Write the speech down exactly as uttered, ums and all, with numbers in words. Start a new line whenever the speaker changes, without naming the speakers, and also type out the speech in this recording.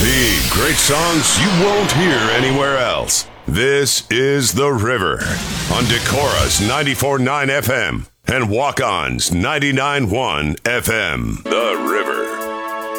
The great songs you won't hear anywhere else. This is The River on Decorah's ninety-four point nine F M and Walk-On's ninety-nine point one F M. The River.